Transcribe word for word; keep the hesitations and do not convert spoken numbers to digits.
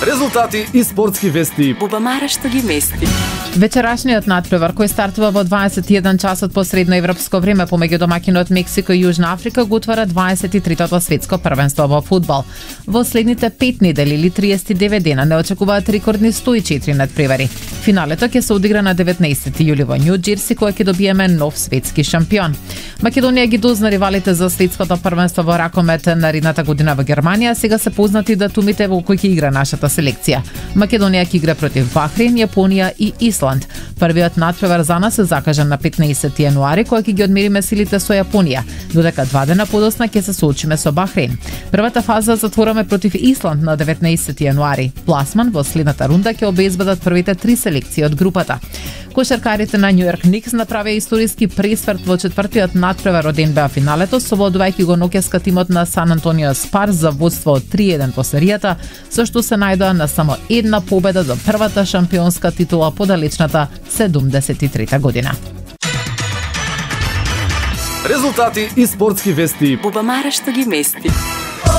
Резултати и спортски вести. Бубамара што ги мести. Вечерашниот натпревар кој стартува во дваесет и еден часот по средно европско време помеѓу домакинот Мексико и Јужна Африка го отвара дваесет и третото светско првенство во фудбал. Во следните пет недели или триесет и девет дена не очекуваат рекордни сто и четири натпревари. Финалето ќе се одигра на деветнаесети јули во Њу Џерси, кога ќе добиеме нов светски шампион. Македонија ги дозна ривалите за светското првенство во ракомет наредната година во Германија, сега се познати датумите во кои ќе игра нашата селекција. Македонија ќе игра против Бахрейн, Јапонија и Исланд. Првиот натпревар за нас е закажан на петнаесети јануари, кога ќе ги одмериме силите со Јапонија, додека два дена подосна ќе се соочиме со Бахрейн. Првата фаза затвораме против Исланд на деветнаесети јануари. Пласман во следната рунда ќе обезбедат првите три селекции од групата. Кошаркарите на Њујорк Никс направија историски пресврт во четвртиот натпревар од Ен Би А финалето, совладувајќи го ноќеска тимот на Сан Антонио Спарс за водство од три еден по серијата, со што се најдоа на само една победа за првата шампионска титула по далечната седумдесет и трета година. Резултати и спортски вести. Бубамара што ги мести.